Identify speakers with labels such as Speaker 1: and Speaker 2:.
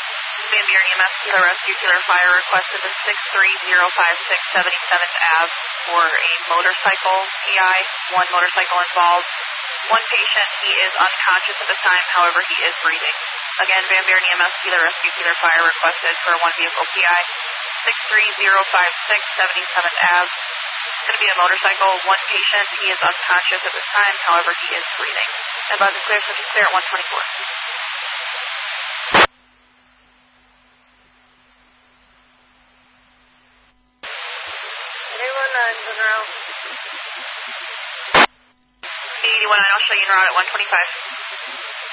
Speaker 1: Van Buren EMS, Kilo Rescue, Killer Fire requested the 63056 77th Ave for a motorcycle PI. One motorcycle involved. One patient, he is unconscious at this time, however, he is breathing. Again, Van Buren EMS, Kilo Rescue, Killer Fire requested for one vehicle PI. 63056 77th Ave. It's going to be a motorcycle. One patient, he is unconscious at this time, however, he is breathing. Advise and clear, switch clear at 124. I'll show you en route at 125.